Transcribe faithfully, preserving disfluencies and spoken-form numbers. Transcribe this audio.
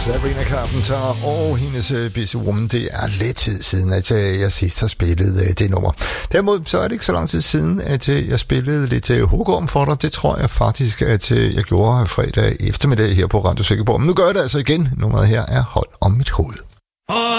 Sabrina Carpenter og hendes Busy Woman. Det er lidt tid siden, at jeg sidst har spillet det nummer. Derimod så er det ikke så lang tid siden, at jeg spillede lidt hugorm for dig. Det tror jeg faktisk, at jeg gjorde fredag eftermiddag her på Radio Silkeborg. Men nu gør jeg det altså igen. Nummeret her er Hold om mit hoved.